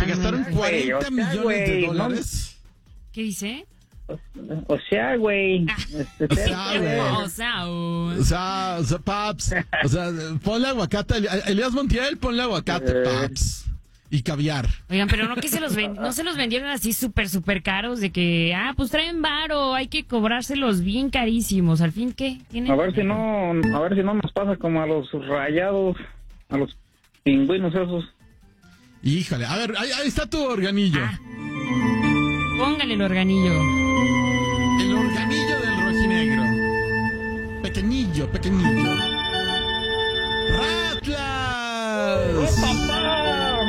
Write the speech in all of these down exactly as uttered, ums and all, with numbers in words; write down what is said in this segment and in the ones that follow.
gastaron cuarenta o sea, millones güey, de no- dólares. ¿Qué dice? O sea, güey. Este, O sea, güey. O sea, uh, O sea, o sea, paps. O sea, ponle aguacate. a Eli- a Elías Montiel, ponle aguacate, Eh. paps. Y caviar. oigan, pero no que se los ven, no se los vendieron así súper, súper caros de que, ah, pues traen varo, hay que cobrárselos bien carísimos. ¿Al fin qué? ¿Tienen? A ver si no, a ver si no nos pasa como a los Rayados, a los pingüinos esos. Híjole. A ver, ahí, ahí está tu organillo. Ah. Póngale el organillo. El organillo del rojinegro. Pequeñillo, pequeñillo. ¡Ratlas! ¡Papá!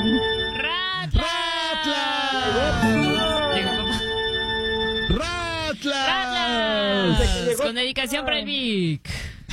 ¡Ratlas! Llegó papá. ¡Ratlas! ¡Ratlas! Con dedicación para el Vic.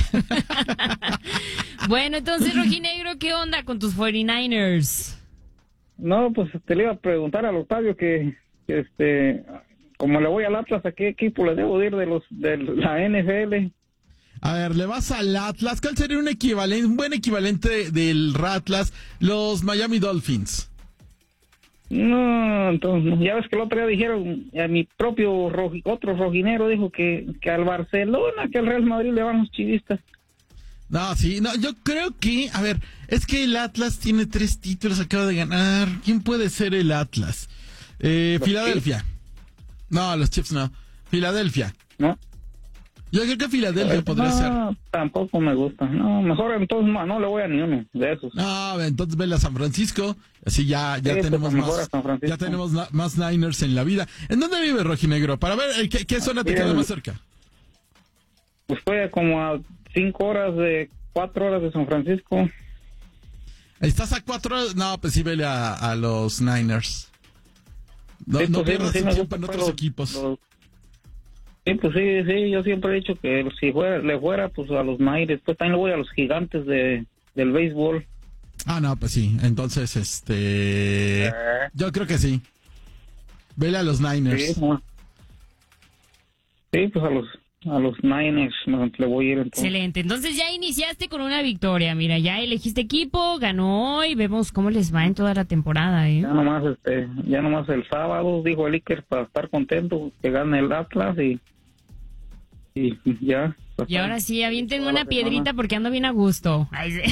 Bueno, entonces, rojinegro, ¿qué onda con tus cuarenta y nueve ers? No, pues te le iba a preguntar al Octavio que, que, este, como le voy al Atlas, ¿a qué equipo le debo ir de los de la N F L? A ver, le vas al Atlas. ¿Cuál sería un equivalente, un buen equivalente del Ratlas? Los Miami Dolphins. No, entonces, ya ves que el otro día dijeron, a mi propio roji, otro rojinero dijo que, que al Barcelona, que al Real Madrid le van los chivistas. No, sí, no, yo creo que, a ver, es que el Atlas tiene tres títulos, acaba de ganar. ¿Quién puede ser el Atlas? Eh, ¿Los Filadelfia. No, los Chiefs no. Filadelfia. ¿No? Yo creo que Filadelfia podría no, ser. tampoco me gusta. No, mejor entonces no, no le voy a ni uno de esos. No, entonces vele a San Francisco. Así ya, ya Sí, tenemos pues, mejor más, a San Francisco. ya tenemos na- más Niners en la vida. ¿En dónde vive Rojinegro? Para ver eh, qué, qué zona te Mira, queda más cerca. Pues estoy a como a cinco horas de, cuatro horas de San Francisco. ¿Estás a cuatro horas? No, pues sí, vele a, a los Niners. No, Sí, no pues, sí, pierdas sí tu me tiempo gusta, en pues, otros los- equipos. los- Sí, pues sí, sí, yo siempre he dicho que si fuera, le fuera pues a los Niners, pues también le voy a los gigantes de, del béisbol. Ah, no, pues sí. Entonces, este... yo creo que sí. Vele a los Niners. Sí, no. Sí, pues a los a los Niners no, le voy a ir entonces. Excelente. Entonces ya iniciaste con una victoria. Mira, ya elegiste equipo, ganó hoy. Vemos cómo les va en toda la temporada, ¿eh? Ya nomás, este, ya nomás el sábado, dijo el Iker, para estar contento, que gane el Atlas y, y ya. Y ahora sí, avienten Toda una la piedrita semana. porque ando bien a gusto. Ay, sí.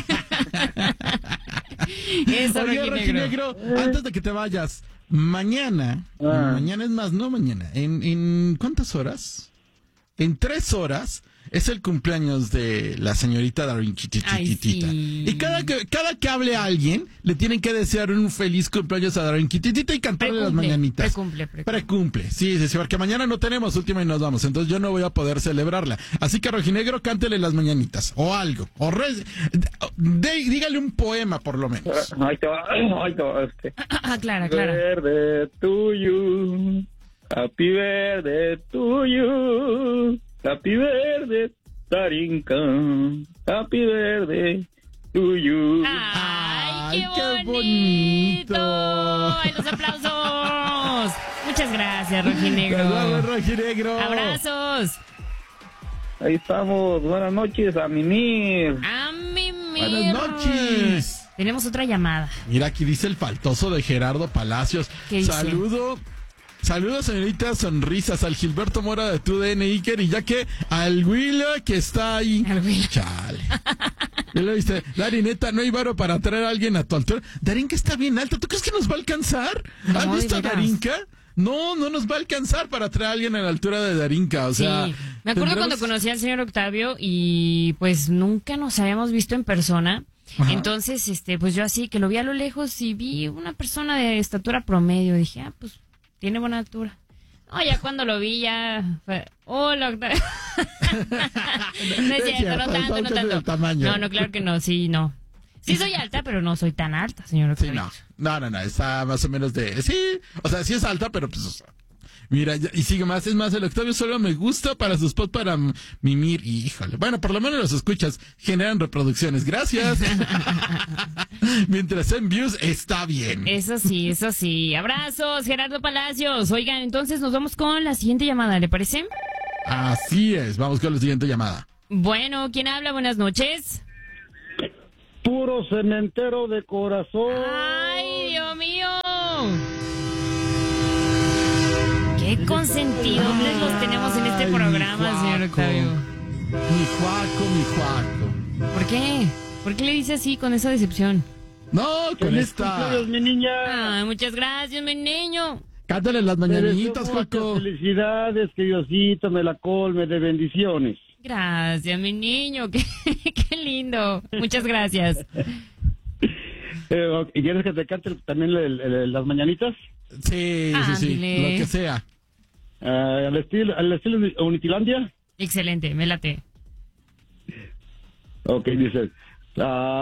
Eso, Oye, rojinegro. Rojinegro, antes de que te vayas, mañana, Ah. mañana es más, no mañana, en, en ¿cuántas horas? En tres horas es el cumpleaños de la señorita Darín Ay, Kititita. sí. Y cada que, cada que hable a alguien, le tienen que desear un feliz cumpleaños a Darín Kititita y cantarle las Precumple, mañanitas. precumple, precumple. Precumple, sí, sí, sí, porque mañana no tenemos última y nos vamos, entonces yo no voy a poder celebrarla. Así que Rojinegro, cántele las mañanitas, o algo, o re- de- dígale un poema por lo menos. Ahí te va, ahí te va, este. Ah, Clara, Clara. Verde to you, happy birthday to you, happy birthday Tarinka, happy birthday to you. ¡Ay, qué, Ay, qué bonito! bonito. ¡Ay, los aplausos! Muchas gracias, Nos vemos, Rojinegro. Rojinegro. Abrazos. Ahí estamos, buenas noches a Mimir. A mi Buenas noches. Tenemos otra llamada. Mira, aquí dice el faltoso de Gerardo Palacios. ¿Qué dice? Saludo. Saludos, señorita Sonrisas, al Gilberto Mora de tu D N Iker, y ya que al Willa que está ahí. Al Willa. Chale. Ya lo viste. Dari, neta, no hay varo para traer a alguien a tu altura. Darinka está bien alta. ¿Tú crees que nos va a alcanzar? No, ¿Has de visto a veras. Darinka? No, no nos va a alcanzar para traer a alguien a la altura de Darinka. O sea, Sí, me acuerdo cuando tendremos- conocí al señor Octavio y pues nunca nos habíamos visto en persona. Ajá. Entonces, este, pues yo así que lo vi a lo lejos y vi una persona de estatura promedio. Dije, ah, pues tiene buena altura. No, ya cuando lo vi ya fue, hola Octavio. No es cierto, no tanto, no es el tanto. tamaño. No, no, claro que no, sí, no. Sí soy alta, pero no soy tan alta, señor Sí, Octavio. no. No, no, no. Está más o menos de. Sí. O sea, sí es alta, pero pues. O sea, mira, ya- y sigue más. Es más, el Octavio solo me gusta para sus spots para m- mimir. Y, híjole. Bueno, por lo menos los escuchas. Generan reproducciones. Gracias. Mientras en views, está bien. Eso sí, eso sí. Abrazos, Gerardo Palacios. Oigan, entonces nos vamos con la siguiente llamada, ¿le parece? Así es. Vamos con la siguiente llamada. Bueno, ¿quién habla? Buenas noches. Puro cementero de corazón. Ay, Dios mío. Qué consentidotes los tenemos en este Ay, programa, mi señor Juaco. Octavio. Mi Juaco, mi Juaco. ¿Por qué? ¿Por qué le dice así con esa decepción? No, con ¡Feliz esta. cumpleaños, mi niña! Ay, muchas gracias, mi niño. Cántale las Te deseo mañanitas, muchas Juaco. felicidades, que Diosito me la colme de bendiciones. Gracias, mi niño. Qué, qué lindo. Muchas gracias. Eh, ok, ¿y ¿Quieres que te cante también el- el- las mañanitas? Sí, sí, sí. Ándale. Lo que sea. Ah, al estilo, al estilo de Unitilandia. Excelente, me late. Ok, dice. ah,